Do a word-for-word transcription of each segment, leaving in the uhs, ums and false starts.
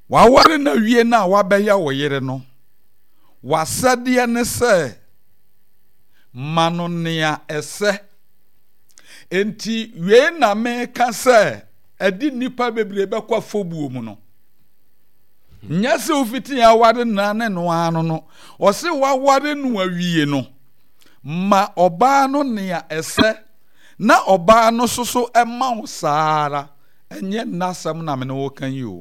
waware na wie na wabɛyɛ wo yere no wasɛdeɛ ne sɛ mano nea ɛsɛ enti wie na meka sɛ ɛdi nipa bebree bɛkɔ fobuo mu no nya sɛ ofiti aware na ne no ano no ɔse waware no awie no ma ɔbaa no nea ɛsɛ na ɔbaa no soso ɛma wo saara ɛnyɛ nasɛm na me ne wo kan yi o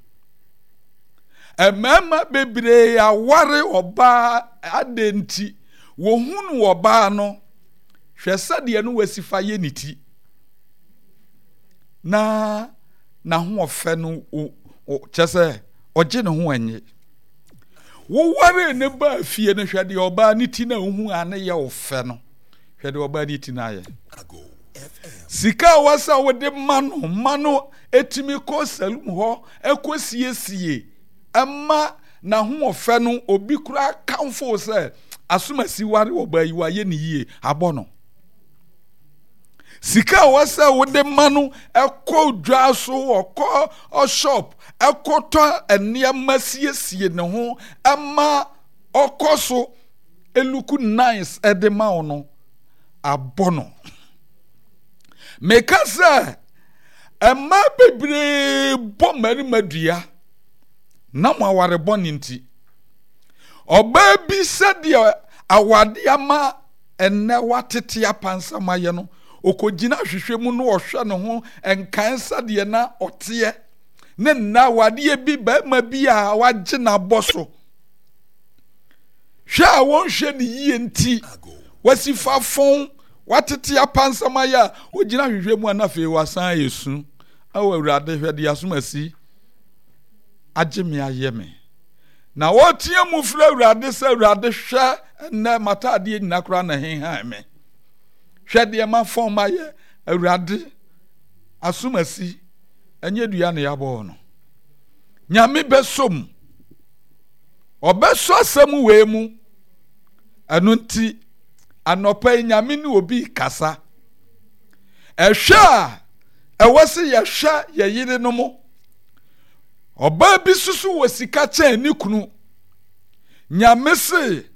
ɛmɛma bebree aware ɔbaa adenti wohunu ɔbaa no hwɛ sɛdeɛ no wasifa yɛ ne ti na na ho ɔfɛ no kyɛ sɛ ɔgye ne ho anyi woware ne ba fie no hwɛ deɛ ɔbaa ne ti na ohu ane yɛ ɔfɛ no hwɛ deɛ ɔbaa ne ti na yɛ sika wasa wode ma no ma no etimi kɔ salum hɔ ɛkɔ siesie ɛma na ho ɔfɛ no obi kura kamfo sɛ asomasi ware ɔbaa yi wa yɛ ne yie abɔ no sika wasa wode ma no ɛkɔ dwa so ɔkɔ ɔshop ɛkɔtɔ nneɛma siesie ne ho ɛma ɔkɔ so eluku nice ɛde ma wo no abɔ no meka sɛ ɛma bebree bɔ mmarima dua na mo aware bɔ ne nti ɔbaa bi sɛdeɛ awade ama ɛnɛ watete apansam ayɛ no okɔgyina hwehwɛ mu no ɔhwɛ ne ho ɛnkan sɛdeɛ na ɔteɛ ne nna awadeɛ bi barima bi a wagye n'abɔ so hwɛ a wɔnhwɛ ne yie nti wasifa fon watete apansam ayɛ a ogyina hwehwɛ mu a na afei wasan yɛ su awɔ awurade hwɛ de asomasi agye me ayɛ me na wɔteɛ mu firi awurade sɛ awurade hwɛ ɛnɛ mataadeɛ nyina koraa na henhan me hwɛ deɛ ma fɔm ma yɛ awurade asomasi ɛnyɛ dua ne yɛabɔɔ no nyame bɛsom ɔbɛsɔ asɛm wei mu ɛno nti anɔpa yi nyame ne obi kasa ɛhwɛ a ɛwɔ sɛ yɛhwɛ yɛ yere no mu ɔbaa bi susu wɔ sika kyɛn ne kunu nyame se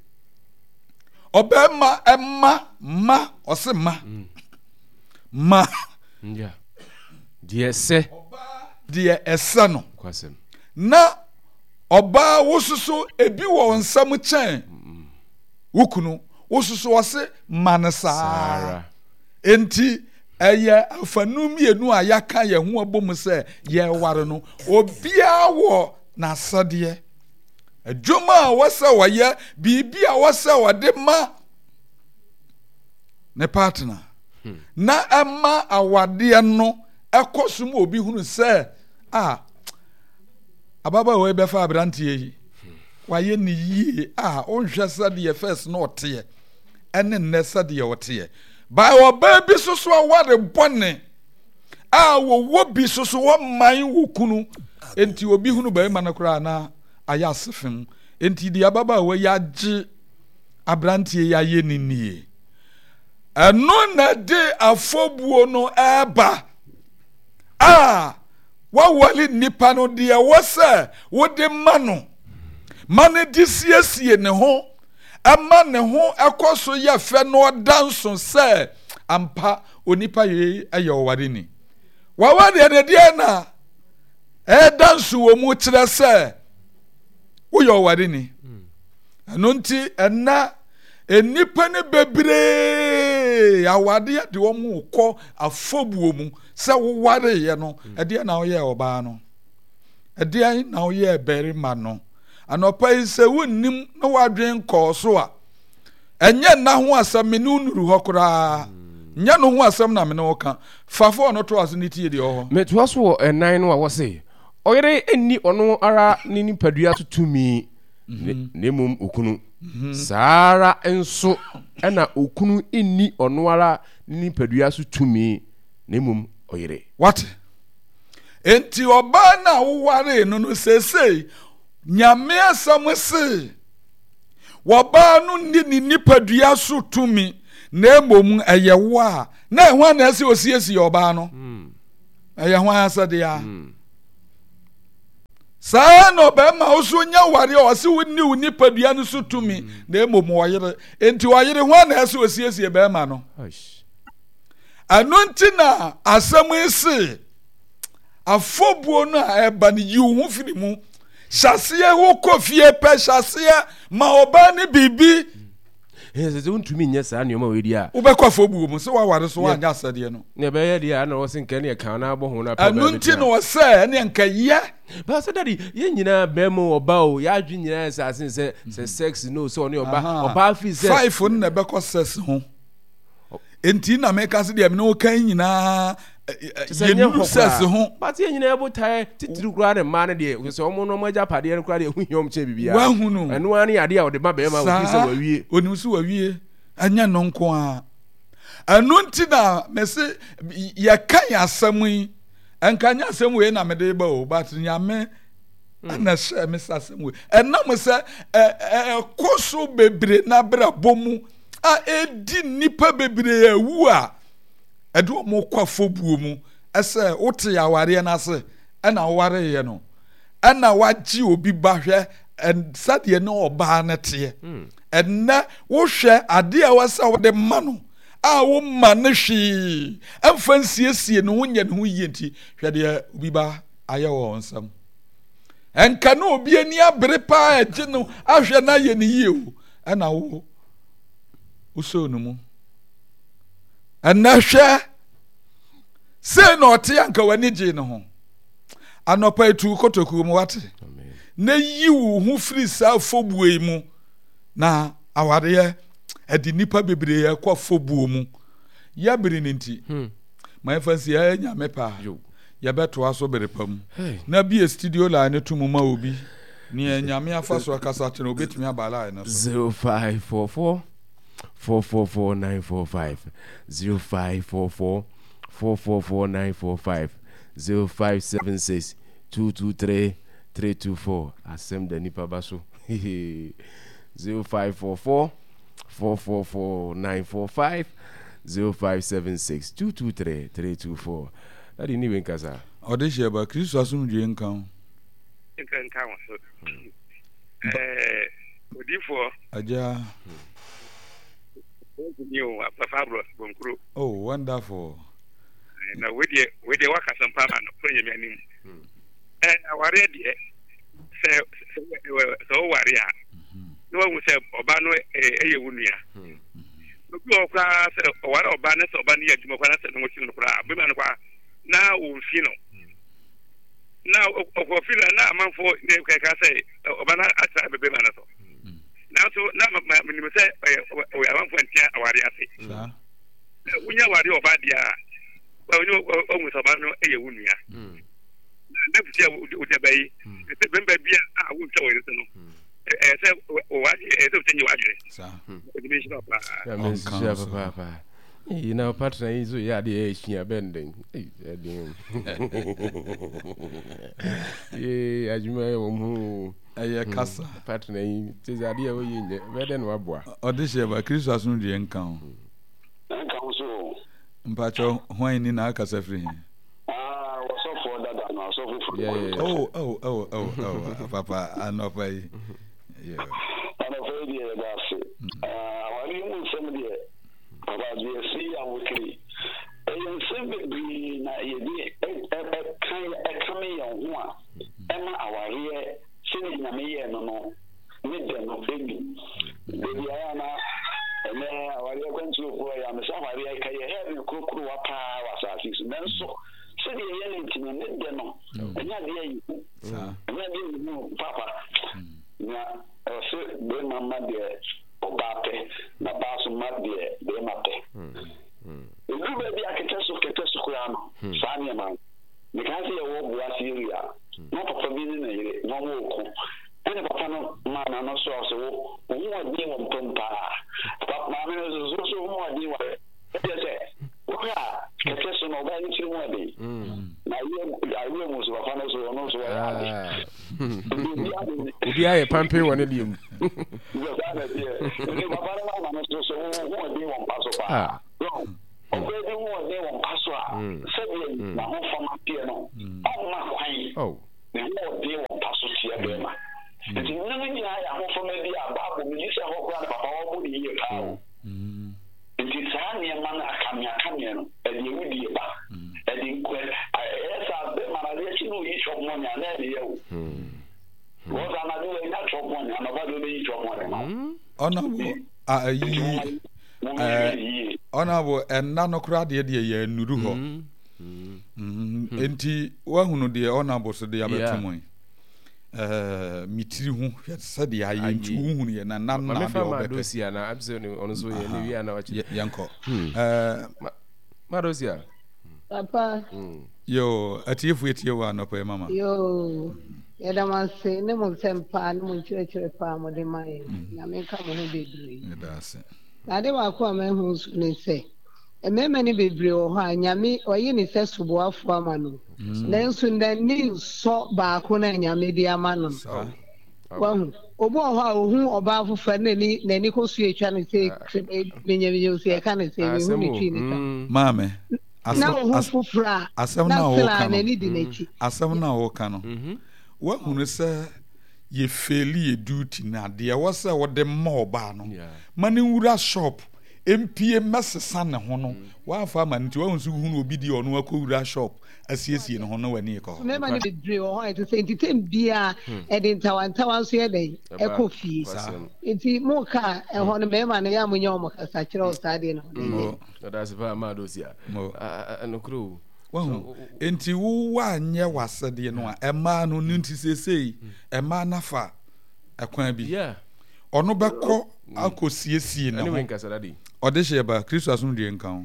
ɔbɛma ɛma ma ɔse ma ma deɛ ɛsɛ deɛ ɛsɛ no na ɔbaa wo soso ebi wɔ nsɛm kyɛn wo kunu wo soso ɔse ma ne saa enti ɛyɛ afanum yenu a yɛaka yɛn ho abɔ mu sɛ yɛware no obiara wɔ n'asɛdeɛ adwuma a wɔsɛ wɔyɛ biribi a wɔsɛ wɔde ma ne partner hmm. na ɛma awadeɛ no ɛkɔ so mu obi hunu sɛ a ababaawa bɛfa aberanteɛ yi wayɛ ne yie a ɔnhwɛ sɛdeɛ first na ɔteɛ ɛne nnɛ sɛdeɛ ɔteɛ baa ɔbaa bi so so a ware bɔne a wɔwɔ bi so so wɔman wɔ kunu enti obi hunu barima no koraa na ayɛ asefem enti deɛ ababaawa yi agye aberanteɛ yi ayɛ ne nie ɛno na de afɔbuo no ɛɛba a wawale nipa no deɛ wɔ sɛ wode ma no ma no de siesie ne ho ɛma ne ho ɛkɔ so yɛ fɛ no ɔda nso sɛ ampa onipa yei ɛyɛ ɔware ni wawadeɛ ne deɛ na ɛda nso wɔ mu kyerɛ sɛ woyɛ ɔware ni ɛno nti ɛna enipa ne bebree awadeɛ de wɔn kɔ afɔbuo mu sɛ woware yɛ no ɛdeɛ na ɔyɛ ɔbaa no ɛdeɛ na ɔyɛ barima no anɔpa yi sɛ wonnim na wadwen kɔɔ so a ɛnyɛ nna ho asɛm me ne wonuru hɔ koraa nyɛ no ho asɛm na me ne wo ka fafo ɔno to aso ne tie deɛ ɔhɔ metoa so wɔ ɛnan no a wɔse ɔyere ɛnni ɔno ara ne nipadua so tumi na mmom okunu saa ara nso ɛna okunu ɛnni ɔno ara ne nipadua so tumi na mmom ɔyere wate enti ɔbaa na woware no no seesei nyame asɛm se wɔbaa no nni ne nipadua so tumi na mmom ɛyɛ wo a na ɛho a na ɛsɛ osiesie ɔbaa no ɛyɛ ho asɛdeɛ a saa no be ma wo so nya ware o se wonni wonni padua no so tumi na emom wo yere enti wo yere ho na ese osiesie be ma no anonti na asam isi afobuo no a eba ne yi wo firi mu hyase wo kofie pe hyase ma oba ne bibi Yes, don't to me, yes, I knew my idea. Ubekwa fobu mu se wa ware so wa nya asade no. Ne be ye dia na wo sin kan ye kan na bo ho na pa. Anunti no wo se ne nka ye. Ba se daddy, ye nyina be mu oba o, ya adwi nyina asasin se se sex no so ne oba, oba fi se. Five no na be ko sex ho. Enti na me ka se dia me no kan nyina ye nu sex ho. But ye nyina ebo tai titiri kura ne ma ne de, so omo no maja pade ne kura de hu hiom che bibia. Wa hu no. Enu ani ade a wo de ba be ma wo se wa wie. Oni so wa wie. Anya no nko a. Anunti na me se ye kan asam yi. Enka nya asam we na me de ba o, but nya me ana she me asam we. Enam se eh koso bebre na bra bomu a edi nipa bebre ewu a edo mo kwafo buo mu ese wote ya ware na se ena ware ye no ena waji obi bahwe en sade ne oba na te enna wo hwe ade a wasa wo de ma no a wo ma ne hwi amfa nsiesie no wonya ne ho yenti hwe de obi ba aye wo nsam enka no obi ani abere pa age no ahwe na ye ne yie o ena wo uso no mu anahwe se no te anka wani je ne ho anopa etu kotoku mu wate na yi wo hu firi sa fobuo mu na aware edi nipa bebre ya kwa fobuo mu ya biri nti my fancy ya nyame pa ya beto aso bere pam na bi studio la ne tumu ma obi ni nyame afa so akasa te no obetimi abala na zero five four four four four four nine four five zero five four four four four four nine four five zero five seven six two two three three two four asem de nipa baso zero five four four four four four nine four five zero five seven six two two three three two four that ni wen kasa odishe ba Kristo asumdwe nkan nkan kan so eh odifo aja you Fabro Bonkuru. Oh, wonderful. Na with the with the workers and Pama no pray me anim. Eh aware de se so ware a. No one say oba no eye wunua. No bi okwa se ware oba na se oba ne adwuma kwa na se no chi no kra. Be man kwa na wo fi no. Na okwa fi na amanfo ne ka say oba na atra be man so. Now so na me me say o ya wan fantia aware ase sa unya ware oba dia wa unyo o mu so ba no eye wunua na futia o de bayi se bemba bia a wo ntwa were se no eh se o wa eh se tenye wadwe sa o de me shi papa ya me shi papa you know partner is ya de ehia benden eh edin eh ajuma wo mu aye kasa partner yi tizade ya oyi nje beden wa boa odishe ba Kristo asun die nkan nkan so mpacho hwan ni na akasa free ah wo so for dada no so for oh oh oh oh oh papa anopa yi yeah anopa yi ya ba se ah wali mu sem die papa die si ya wukiri e sem be na ye die e kan e kan ye ho a e ma aware sini na meye no no me de no febi de ya na ene awari kwantu ko ya me sa awari ka ye he me kokuru wa pa wa sa fi so menso sini ye ne ntimi me de no enya de yi sa enya de no papa na so de mama de obate na baso ma de de mate ndu be bi akete so kete so ko ya no sa ne ma me kan se ye wo bua siria no papa bi ni na yire no wo ko ene papa no ma na no so so wo wo di wo pompa papa ma me so so wo di wa e se wo ya ke so no ba ni ti wo di na ye aye mo so papa no so no so ya di aye pampe woni di mu yo da na di e papa no ma no so wo di wo pa so pa obe di wo di wo pa so a se di na ho fama pie no o ma kwan oh ne ho de won paso tia be ma nti nanu nyina ya ho fo me bi ababo me yise ho kra na papa wo bu ni ye pa mm nti saa ne ma na akamia akamia no e de wudi ba e de nkwe e sa be ma na ye chi no yi shop mo nya na de ye wo wo za na do e na shop mo nya na ba do be yi shop mo na ona bo ayi eh ona bo enna no kra de de ye nuru ho enti wa hunu de ona bo so de abetumo eh mitiri hu se de ayi ntu hunu ye na na na de obepesia na absolutely ono so ye ni wi na wachi yanko eh Madosia papa yo atiefu etie wa no pa mama yo yadamase ne mo sempa ne mo chire pa mo de mai na me ka mo bedri yadase na de wa ko amahu ne se ememe ne bebre wo ha nyame oyi ne se suboafo ama no nanso ndani so ba ko na nyame di ama no wahu obo ho a ohu oba afofa na ni nani ko su etwa ne se menyame se e ka ne se me hu ni twi ne ta mame asem na wo ka no asem na wo ka no wa hunu se ye feli ye duty na de wo se wo de ma oba no mane wura shop mpie mesesa ne ho no wa fa ma nti wa hunsu hunu obi di ono akowura shop asiesie ne ho no wani ko me ma ne bedre wo ha to say entitem bia e de ntawantawa so ye den e ko fie enti mo ka e ho no me ma ne ya munye o mo kasa kire o sade no that's ba ma dosia no kru wahu enti wo wa nye wasede no a ema no nti sesei ema nafa ekwan bi yeah ono beko akosiesie na ho odehye ba Kristo asum die nkan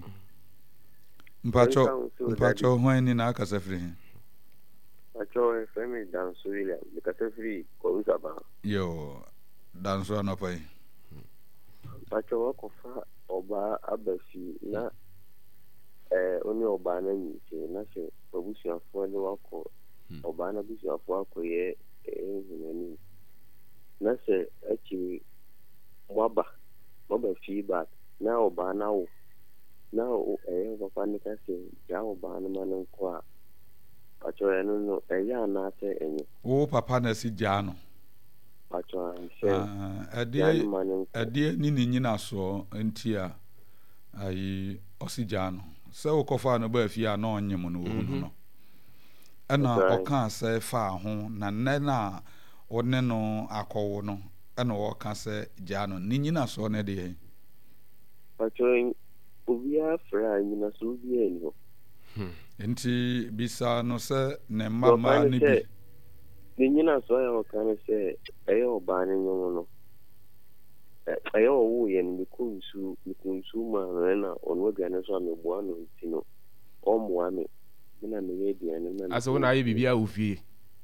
mpacho mpacho hwan ni na akasa firi he pacho femi danso ile akasa firi ko usaba yo danso anapai pacho wako fa oba abafi na eh oni oba na nyiche na se obusuafo ni wako oba na busuafo wako ye ehunani na se achi mwaba mwaba feedback na oba na wo na eh papa ni ka se ja oba na man kwa pacho eno no eh ya na te enyi wo papa na si ja no pacho an se ade ade ni ni nyina so ntia ayi osija no se okofa no ba fi a na onyem no wo no ana oka se fa ho na nne na one no akowo no ana oka se ja no ni nyina so ne de pacho obi afra nyina so bi eno enti bisa no se ne mama ni bi ni nyina so ya oka ne se eyo ba ne nyomo no ayo wo ye ni kunsu ni kunsu ma na onwo gane so amegbo anu ntino omo ame na me ye dia ne na aso na ayi bibia ofie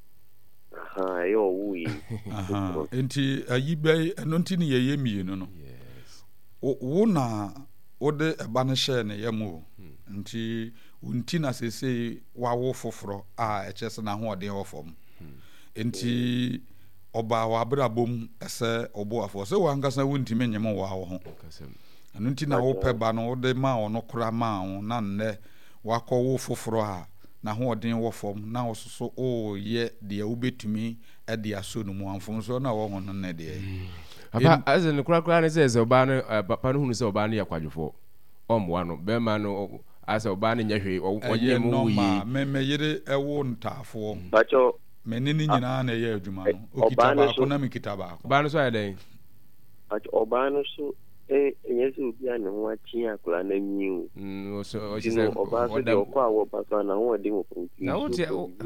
aha ayo wo yi aha enti ayibe eno ntini ye ye mie no no yes wo na ode eba ne hye ne yemu nti unti na sese wawo foforo a echese na ho ode ho fom enti oba wa brabom ese obo afo se wankasa wuntime nyem wa wo ho anu nti na wo peba no de ma ono kura ma wo na nne wakọ wo foforo a na ho odin wo fom na ososo o ye de ubetumi e de aso no mu anfom so na wo ho no ne de papa azen kura kura ne se se oba no papa no hunu se oba no yakwadwofo omwa no be ma no asa oba no nyahwe onye mu yi me me yire ewo ntafo pacho menini nyina na ye adwuma no okitaba ko na mikitaba ko ba no so ya den pacho oba no so eh enyezu obi a ne ho achi akura na nyiu mm so o se oba so de okwa wo papa na ho de mo punti na wo te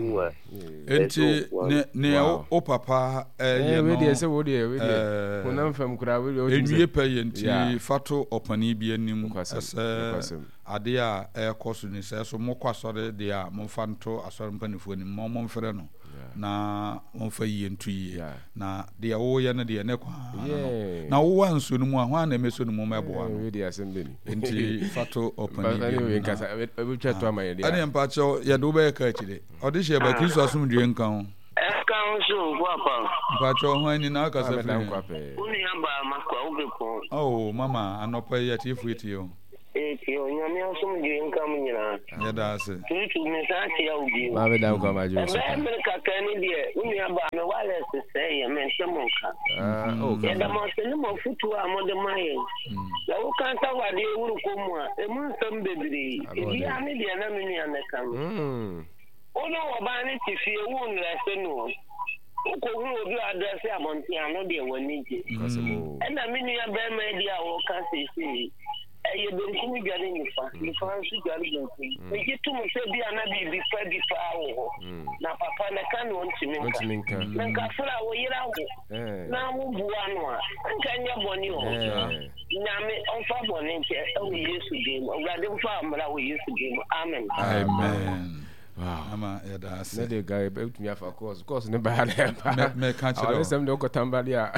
enti ne ne o papa eh we de se wo de we de kunam fam kura we o enwie pa yenti fato opani bi anim ase ade a ekoso ni se so mo kwasore de a mo fanto asore mpanifo ni mo mo mfere no na mo fa yi ntu yi na de wo ye na de ne kwa na wo wanso no mu a ho na meso no mu mebo no we de asembeni enti fato opani bi we nkasa we twa to amaye de ane mpa cho ye do be ka chide odihye ba Kristo asum due nkan Eka nso kwapa. Mpacho ho ani na aka sa firi. Uni amba makwa ubepo. Oh mama anopa ya tifu iti yo. eti onyame osom di nkam nyina ya da ase tutu me sa ti ya ubi ma be da ko ma jo so e me ka kan ni de uni aba me wale se se ye me shemonka ah o e da mo se ni mo futu a mo de maye la wo kan ta wa de wuru ko mu a e mu nsam bebiri e bi a me de na me ni anaka mm ono oba ni ti fi ewu nra se no ko hu obi address amonti ano de wani je kasemo e na me ni ya be me di a wo kan se se eye benkum gari nifa nifa nso gari benkum ege tu mo se bi ana bi bi fa bi fa wo na papa na kan won timinka timinka na ka fura wo yira wo eh na wo buwa no a nka nya boni o nyame onfa boni nke e wo Yesu dem ogade mfa amra wo Yesu dem amen amen wow ama ya da ase ne de guy be tumi afa course course ne ba na me ka chiro awo sem de ko tambali a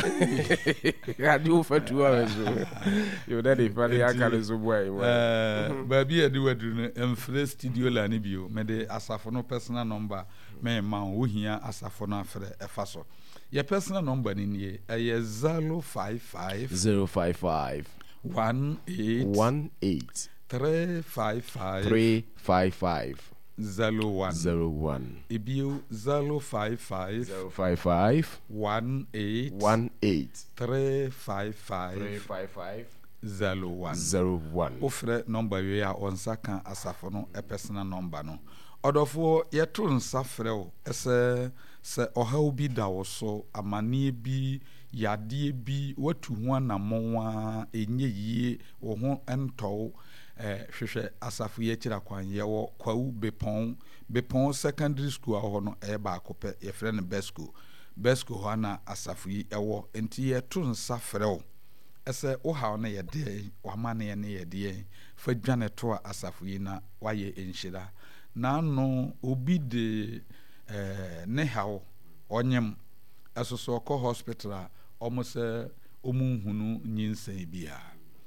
ya di o fatu a so yo da de fa ya ka le so boy eh ba bi e di wadu no emfre studio la ni bio me de asafo no personal number me ma wo hia asafo no afre e fa so your personal number ni nie e zero five five zero five five one eight one eight three five five three five five zero one zero one Ibio zero five five zero five five one eight one eight three five five three five five zero one zero one. Ofre number we a onsa kan asafo no e personal number no odofo yeto nsa frɛ o ɛsɛ sɛ ɔhaw bi da wo so amane bi yade bi watu ho anamonwa enye yie wo ho entɔw eh hwehwɛ asafo ye kira kwan ye wo kwawu bepon bepon secondary school a ho no e ba akopɛ ye frɛ no best school best school ho na asafo yi ɛwɔ enti ye to nsa frɛ o ɛsɛ wo haw na ye de wa mane ne ye de fa dwane to asafo yi na waye enhyira na no obi de eh ne haw onyem ɛsoso kɔ hospital a ɔmo sɛ ɔmo hunu nyinsan bia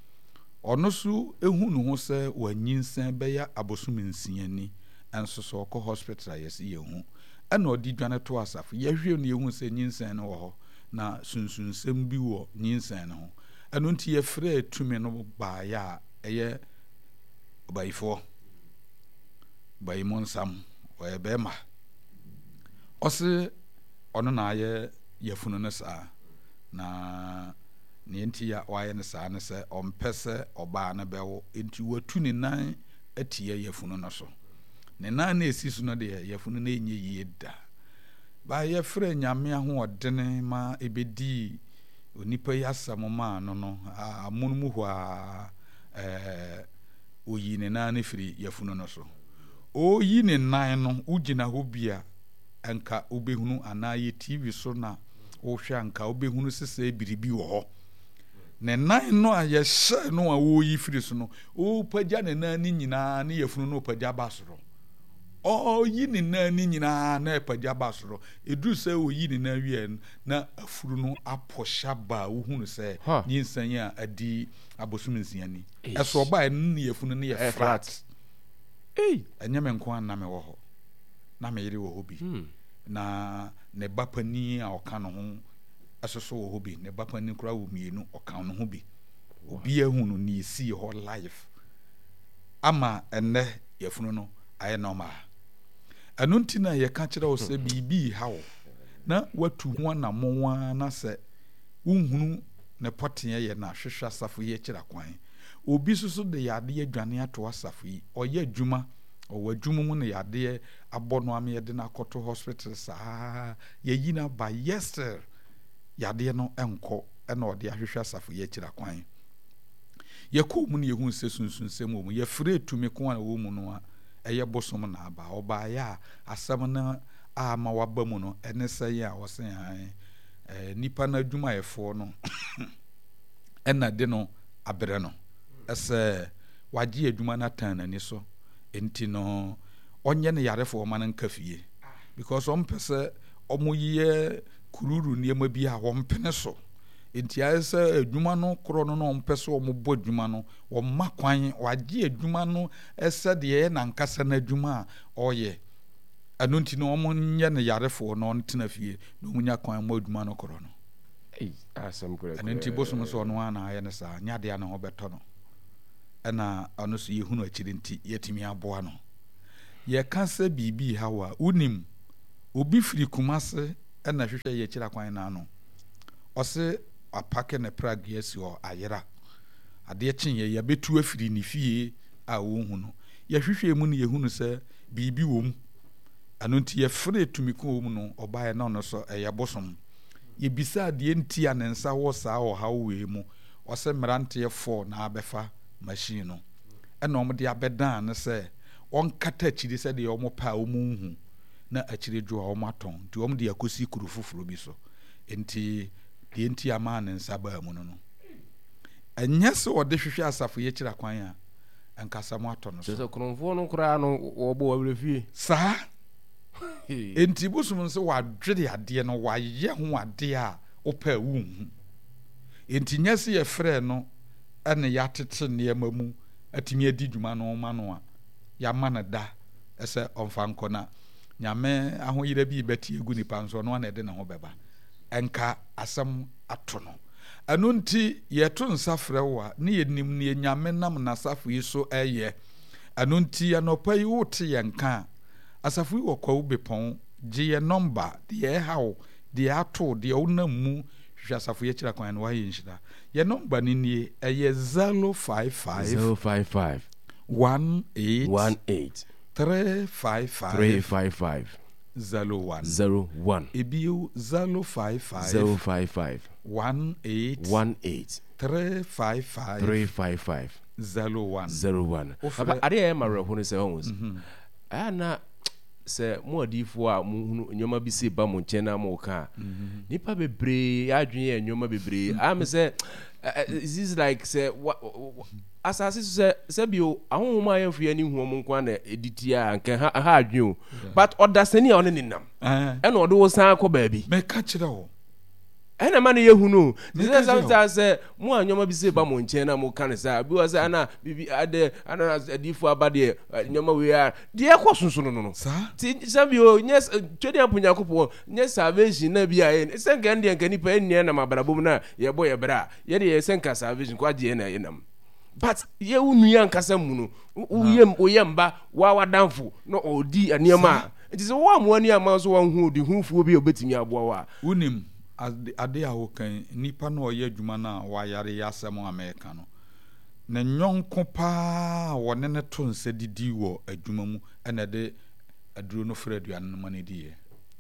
ɔno so ehu no ho sɛ wanyinsan bɛya abosom nsiani ɛnso so ɔkɔ hospital yɛsɛ yɛhu ɛna ɔdi dwane to asafo yɛhwɛ no yɛhu sɛ nyinsan no wɔ hɔ na sunsunsɛm bi wɔ nyinsan no ho ɛno nti yɛfrɛ tumi no baayɛ a ɛyɛ ɔbayifoɔ bayimo nsam ɔyɛ bɛɛma ɔse ɔno na ayɛ yɛfunu no saa na ne nti ya waye ne saa ne sɛ ɔmpɛ sɛ ɔbaa no bɛwo nti watu ne nan atie yɛfunu no so ne nan na esi so no de yɛfunu no enye yie da ba yɛfrɛ nyame ahoɔdene ma ebedi onipa yi asɛm ma no no amono mu hɔ a ɛɛ oyi ne nan ne firi yɛfunu no so oyi ne nan no ugina hɔ bia anka obehunu anaa T V so na wohwɛ anka obehunu sese biribi wɔ hɔ ne nan no a yɛhyɛ no a woyi firi so no o pagya ne nan ni nyinaa ne yɛfunu no pagya ba soro o yi ne nan ni nyinaa na pagya ba soro edu sɛ oyi ne nan wie na afuru no apɔhya ba wo hunu sɛ nyinsan a adi abosom nsiani ɛso ba ne yɛfunu no yɛ flat ei ɛnyɛ me nko anam wɔ hɔ na me yere wɔ hɔ bi na ne bapani a ɔka no ho ɛsoso wɔ hɔ bi ne bapani kora wɔ mienu ɔka no ho bi obi ahu no ne esi hɔ live ama ɛnɛ yɛfunu no ayɛ normal ɛno nti na yɛka kyerɛ wo sɛ biribi ha wo na watu ho anamonwa na sɛ wonhunu ne pɔteɛ yɛ na hwehwɛ asafo yi kyerɛ kwan obi soso de yade adwane ato asafo yi ɔyɛ adwuma ɔwɔ adwuma mu ne yade abɔ no ama yɛde no akɔto hospital saa yɛyi no ba yester yade no ɛnkɔ ɛna ɔde ahwehwɛ asafo yi kyerɛ kwan yɛkɔ mu ne yɛhu sɛ sunsunsɛm wɔ mu yɛfrɛ tumi ko a wɔ mu no a ɛyɛ bosom na aba ɔbaayɛ a asɛm no a ma waba mu no ɛne sɛ yɛ a wɔsɛ ɛɛ nipa no adwumayɛfoɔ no ɛna de no abrɛ no ɛsɛ wagye adwuma no atan n'ani so enti no ɔnyɛ ne yarefoɔ ma no nka fie because ɔmpɛ sɛ ɔmo yɛ kururu nneɛma bi a wɔmpene so enti ayɛ sɛ adwuma no korɔ no na ɔmpɛ sɛ ɔmo bɔ adwuma no wɔmma kwan wagye adwuma no ɛsɛ deɛ ɛyɛ nankasa no adwuma a ɔyɛ ɛno nti no ɔmo nyɛ ne yarefoɔ na ɔno tena fie na ɔmo nya kwan ma adwuma no korɔ no ɛno nti bosom sɛ ɔno a na ayɛ ne saa nyadeɛ a na ɔbɛtɔ no ɛna ɔno so yɛhunu akyiri nti yɛtumi aboa no yɛka sɛ biribi ha wa wonim obi firi Kumase ɛna hwehwɛ yɛ kyira kwan na no ɔse apake ne prag yɛsi hɔ ayera adeɛ kyen yɛ yɛbɛtu afiri ne fie a wɔhu no yɛhwehwɛ mu no yɛhunu sɛ biribi wɔ mu ɛno nti yɛfrɛ tumi ko wɔ mu no ɔbaeɛ na ɔno so ɛyɛ bosom yɛbisa adeɛ nti a ne nsa wɔ saa ɔhaw wei mu ɔsɛ mmeranteɛ four na abɛfa machine no ɛna ɔmo de abɛdan ne sɛ ɔnkata akyiri sɛdeɛ ɔmo pɛ a ɔmo nhu na akyiri dwo a ɔmo atɔn nti ɔmo de akɔsi kuro foforɔ bi so nti deɛ nti ama ne nsa baa mu no no ɛnyɛ sɛ ɔde hwehwɛ asafo yɛkyira kwan a ɛnkasa mo atɔ no so sɛ kromfoɔ no koraa no wɔbɔ wɔwerɛ fie saa enti bosom nso wadwere adeɛ no wayɛ ho adeɛ a wopɛ a wonhu enti nyɛ sɛ yɛfrɛ no ɛne yɛatete nneɛma mu atumi adi dwuma no ma no a yɛama no da ɛsɛ ɔmfa nkɔ na nyame ahoyera bi bɛte egu nipa nso no ana ɛde ne ho bɛba ɛnka asɛm ato no ɛno nti yɛto nsa frɛ wo a ne yɛnim ne nyame nam n'asafo yi so ɛyɛ ɛno nti anɔpa yi wote yɛn ka asafo yi wɔ kwawu bepɔn gye yɛ nɔmba deɛ ɛhaw deɛ ato deɛ wonam mu hwehwɛ asafo yɛkyira kwan no wayɛ nhyira yɛ nɔmba no nie ɛyɛ zero five five zero five five one eight one eight three five five three five five zero one zero one ebio zero five five zero five five one eight one eight three five five three five five zero one zero one Ofre- Papa ade ya mare ho ne se ho se ana se mo adifo a mo hunu nyoma bi se ba mo nche na mo ka nipa bebre adwen ya nyoma bebre am se this is like say asase se se bio ahonhom ayan fu ya ni hu mo nko na editi a nka ha adwen o but odasani a one ninam eh e na odo wo san akọ baabi me ka kire wo ɛna ma ne yɛhunu this is sometimes sɛ mo anyɔma bi sɛ ba mo nkyɛn na mo ka ne sɛ bi wɔ sɛ ana bibi ade ana adifo aba deɛ nyɔma wei a deɛ ɛkɔ sonso no no saa ti sɛ bi o nyɛ twɛde apo nyakopɔ nyɛ salvation na bi a sɛ nka ndeɛ nka nipa ɛnneɛ nam abrabom na yɛbɔ yɛ brɛ a yɛde yɛ sɛ nka salvation kɔ agyeɛ na yɛnam but yɛ wo nua nkasa mu no woyɛ woyɛ mba wa wadamfo na ɔdi nneɛma a nti sɛ wo amoa ni ama so wɔn hu di hufuo bi obetumi aboa wa wonim ade a wokan nipa no ɔyɛ adwuma no a wayare yɛ asɛm Amerika no ne nyɔnko paa wɔne ne to nsa didi wɔ adwuma mu ɛna de aduro no frɛ aduane no ma ne diɛ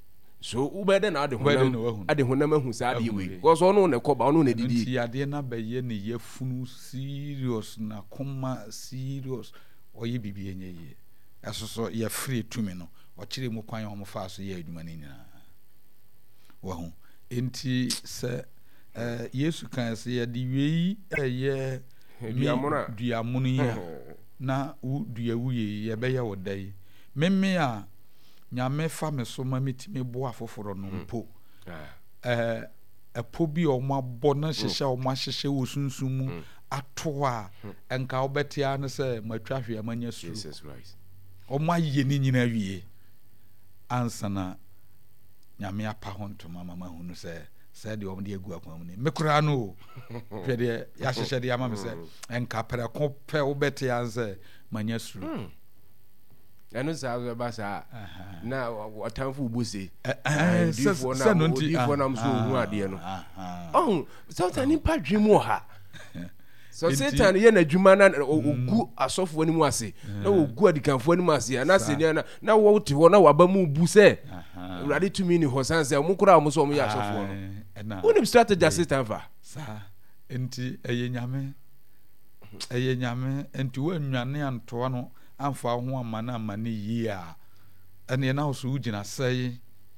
so ubede na ade Ubede na honam wahu. ade honam ahu sa ade Ahu we we. because ono ne koba ono ne didi nti ade na bɛyɛ ne yɛfunu serious na koma serious ɔyɛ bibi enye yie ɛso so yɛ free tumi no ɔkyerɛ mu kwan a ɔmo fa so yɛ adwuma no nyinaa wahu enti sɛ eh, Yesu kan sɛ yɛde wei ɛyɛ duamona duamono yi a na wo duawu yi yɛbɛyɛ wo da yi meme a nyame fa me so ma metimi boa foforo no mpo eh ɛpo bi ɔmo abɔ na hyehyɛ ɔmo ahyehyɛ wɔ sunsun mu ato a ɛnka wobɛtea ne sɛ matwa hwe amanya suru Jesus Christ ɔmo ayɛ ne nyina wie ansana nyame apa ho ntoma mama hunu sɛ sɛ deɛ ɔmo de agu akwan mu ne me koraa no hwɛ deɛ yɛahyehyɛ deɛ ama me sɛ ɛnka prɛko pɛ wobɛte an sɛ manya suru ɛno sa so ba sa na watamfo bose sɛ na no nti difo na mso hu ade no oh sometimes nipa dwimu ha so Satan yɛ na dwuma na ogu asɔfo ani mu ase na ogu adikanfo ani mu ase na se na na wo te hɔ na waba mu bu sɛ awurade tumi ni hɔ san sɛ mo kora mo so mo yɛ asɔfo no wonim strategy Satan fa sa enti ɛyɛ nyame ɛyɛ nyame enti wo anwane antoa no amfa ho amana amane yi a ɛne na so gyina sɛe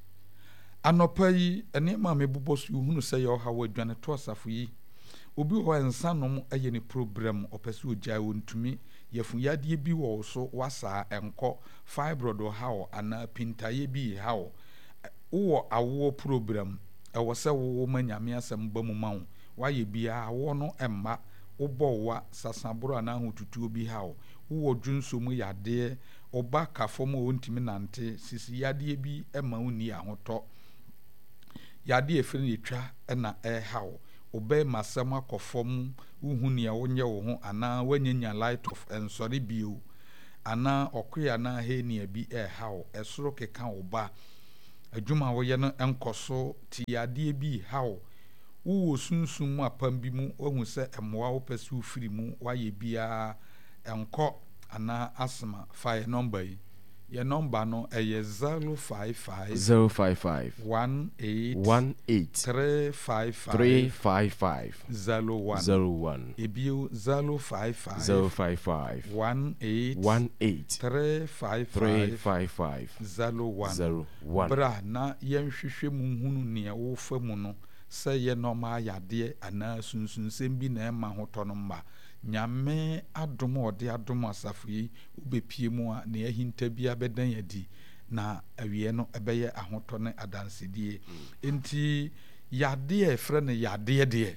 anɔpa yi ɛne ma me bobɔ so hunu sɛ yɛ ɔha wɔ adwane to asafo yi obi hɔ nsa nom ɛyɛ ne program ɔpɛ sɛ ogya wɔntumi yɛfu yadeɛ bi wɔ so wasa ɛnkɔ fibroid ɔha wɔ anaa pintaeɛ bi ha wɔ wowɔ awoɔ program ɛwɔ sɛ wowɔ ma nyame asɛm ba mu ma wo wayɛ biara awoɔ no ɛmma wobɔ wa sasaboro anaa ahotutuo bi ha wɔ wowɔ dwonso mu yadeɛ ɔba ka fam a wɔntumi nante sisi yadeɛ bi ɛma wo ni ahotɔ yadeɛ ɛfiri no yɛtwa ɛna ɛha wo obey masam akofom uhu ne wonye wo ho ana wanyanya light of ensori bio ana okoya na he ne bi e hawo esoro keka oba adwuma wo ye no enkoso tiade bi hawo wo sunsun mu apam bi mu ohu se emoa wo pese ufiri mu waye bia enko ana asma fire number yi your number no eye zero five five zero five five one eight one eight three five five three five five zero one zero one ebio zero five five zero five five one eight one eight three five three five five five zero one zero one. bra na yenhwehwe mu hunu ne wo fa mu no se ye normal yade ana sunsun sem bi na ema hoto no mma nyame adom ode adom asafo yi obepie mu a na yahinta bia bedan yadi na awie no ebeye ahoto ne adansedie enti yade e frɛ ne yade de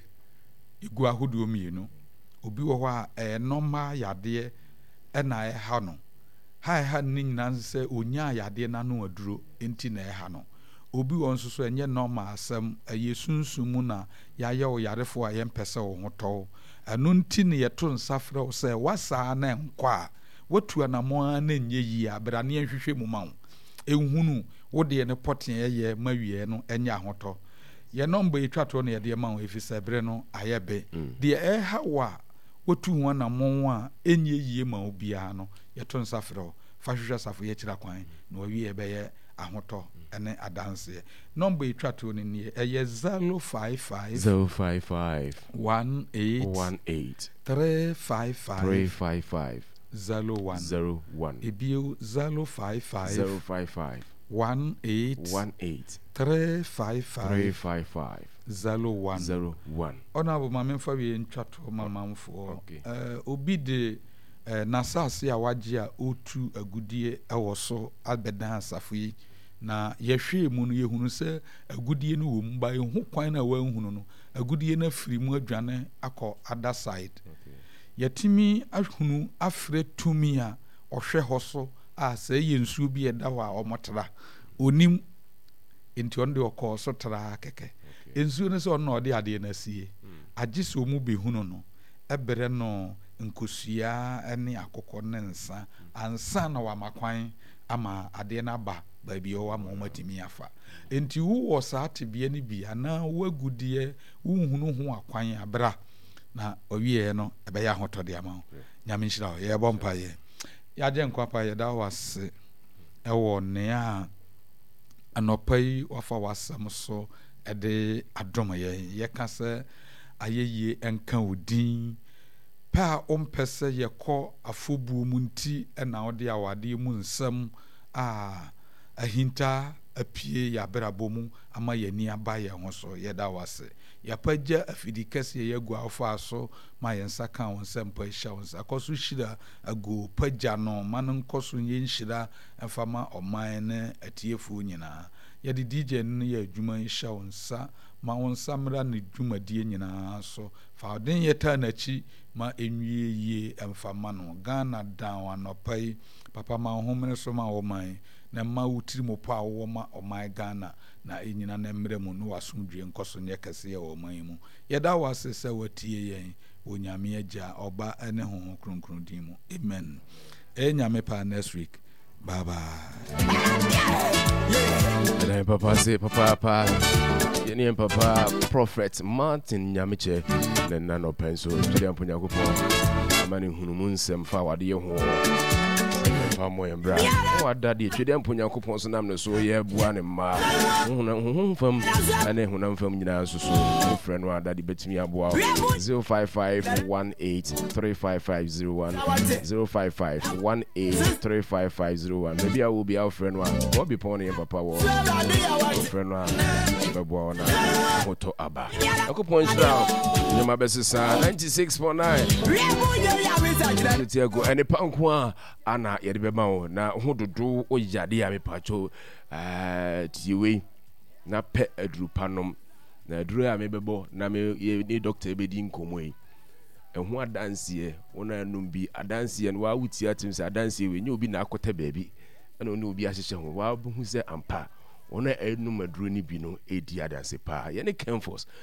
igu ahodo mienu obi wo ho a e normal yade e na e ha no ha ha ni nyina se onya yade na no aduro enti na e ha no obi won so so enye normal asem ayesunsun mu na yaye wo yarefo a yempese wo hoto anu nti ne yeto nsafre wo se wasa na enkwa watu anamo na nye yi abra ne nhwehwe mu ma wo ehunu wo de ne poten ye mawie no enye ahoto ye number etwato ne ye de ma wo efise bre no ayebe de e ha wa watu ho anamo a enye yi ma obi a no yeto nsafre wo fa hwehwe safo ye kira kwan na wawie be ye ahoto ene adanse number etwato ne ne eye zero five five zero five five one eight one eight three five five three five five zero one zero one ebio zero five five zero five five one eight one eight three five three five five five zero one zero one. honorable mamemfa we ntwato mamamfo Okay. eh obi de eh, nasase a waje a otu agudie ewo so abedan asafo yi na yehwe mu no yehunu se agudie no wo mba yehu kwan na wa nhunu no agudie na firi mu adwane akọ other side. Okay. Yatimi ahunu afre tumi a ohwe hoso a se ye nsuo bi eda wa omotra onim enti onde okọ so tra keke ensuo ne se onno ode ade na sie agise omu behunu no ebere no nkosua ene akokọ ne nsa ansa na wa makwan ama ade na ba baabi o wa momatimi afa enti wo wo saate bia ne bia na wagudie wohunu ho akwan abra na owie no ebeya hotode ama nyame nhyira ye bompa ye ya je nkwapa ye da wase ewo ne a anopai wafa wasam so ede adom ye ye ka se ayeye enka odin pa ompese ye kọ afobu mu nti na ode awade mu nsam a ahinta apie ya brabomu ama yani aba ye ho so ye da wase ya pagya afidikase ye gu afa so ma ye nsa kan wonsam pa hya wonsa akoso hira ago pagya no man nkoso ye nhira afama oman ne atiefu nyina ye di D J no ye adwuma hya wonsa ma wonsa mra ne dwumadie nyina so fa den ye ta na chi ma enwie ye amfama no Ghana down anopai papa ma homene so ma wo man na ma wutiri mo pa wo ma o my Ghana na enyina na mre mu no wasomdwe nkoso nye kase ye wo man mu ye da wase se watie yen onyame agya oba ene ho kronkron din mu amen enyame pa next week bye bye. Yeah. Papa say papa papa yeni papa prophet Martin Nyamiche na na no penso tiri amponya kopo amani hunu nsem fa wade ye ho pa mo embra o adade tiri amponya kopo so nam no so ye bua ne ma hunu hunu fam ane hunu fam nyina so so frɛ no adade betimi aboa zero five five one eight three five five zero one zero five five one eight three five five zero one maybe I will be our friend one what be pony papa wo friend one bebo na moto aba akopon shira nyama besisa ninety-six point nine tiago ene panko a ana yede bema wo na hododo o yade ya mepacho eh tiwe na pe aduru panom na aduru ya mebebo na me ni doctor ebedi nkomo yi ehu adansie wona num bi adansie no wa wuti atim se adansie we nye obi na akota baabi na ono obi ahyehye ho wa bu se ampa wona enum aduru ni bi no edi adansie pa ye ne Kenforce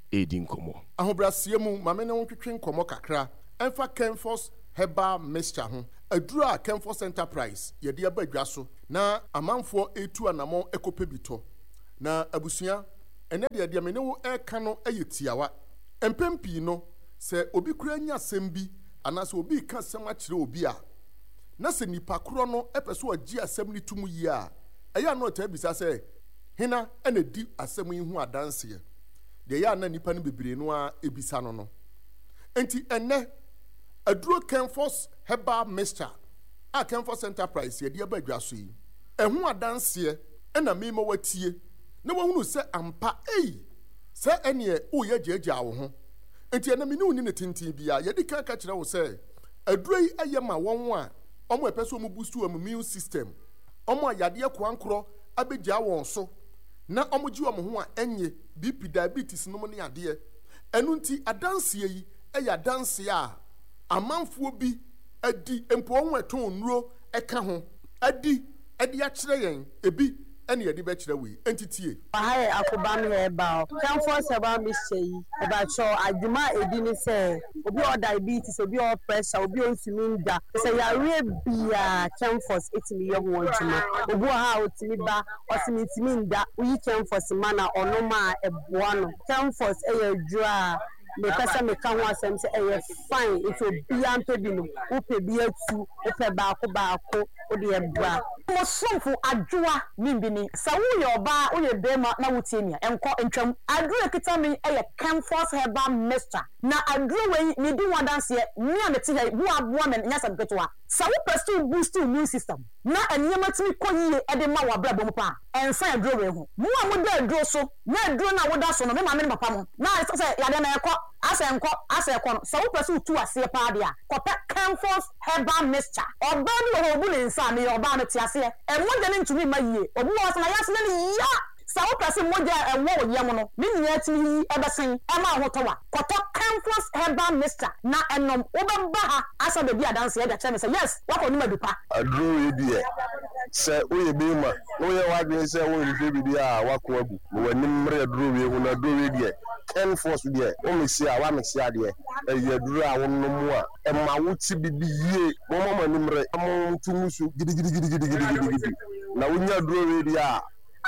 edi nkomo ahobrasie mu mame ne wontwetwe nkomo kakra enfa Kenforce herbal mixture ho aduru a Kenforce Enterprise yede abadwa so na amanfo etu anamo ekope bito na abusua ene de de mene wo eka no ayetiawa empempi no se obi kura nya sembi anase obi ka sem akire obi a na se nipa kro no epeso agi asem ni tumu yi a eya no ta bisa se hina ene di asem yi hu adanse de ya na nipa no bebre no a ebisa no no enti ene aduro Kenforce herbal mixture a Kenforce Enterprise ye de abadwa so yi ehu adanse ena mema watie na wahunu se ampa ei se ene o ye jeje wo ho enti ena me ni uni ne tintin bia ye de ka ka kire wo se aduro yi ayema won a omo epeso mu boost wo immune system omo ayade kwankro abegya won so na omo ji omo ho a enye B P diabetes no mo ne ade enu nti adanse yi eya adanse a amanfuo bi adi empo won eton nuro eka ho adi adi a kire yen ebi ene yedi be kire wi entitie ahaye akoba no eba Kenforce eba mi sei eba cho adwuma edi ni se obi o diabetes obi o pressure obi o nsiminda se ya re bia Kenforce etimi ye ho adwuma obi ha otimi ba osimi nsiminda uyi Kenforce mana onoma eboa no Kenforce eya adwua me pesa me kan ho asem se eye fine ifo bia mpebi no upe bia tu upe ba ko ba ko odi ebra mo somfo adwua nimbini sa wo ye oba wo ye bema na wutie nia enko ntwam adwua kita me eye Kenforce herbal mixture na adwua we ni di wadanse ni ameti he bu aboa me nya sam ketwa sa wo pesi boost immune system na enyema timi koyie e de ma wa bra bom pa enfa adwua we ho mo a mo da adwua so na adwua na wo da so no me ma me papa mo na se ya de na ekọ asenko asekọ sa wo pesi tu ase pa de a kope Kenforce herbal mixture oba ni wo bu ni nsa me oba no ti ase e mo de ni ntumi ma yie obu wo so na ya se ni ya sa wo pesi mo de e wo ye mo no ni nya ti e besen e ma ho to wa koto Kenforce herbal mixture na enom wo be ba ha asa be bi adanse e da che me say yes wa ko ni madupa adro we die se wo ye be ma wo ye wa gbe se wo nfe bi dia wa ko agu wo ni mre adro we hu na adro we die Kenforce die o me si a wa me si ade e ye adro a wo no mu a e ma wo ti bi bi yie mo mo ma ni mre mo tumusu gidi gidi gidi gidi gidi gidi na wo nya adro we die a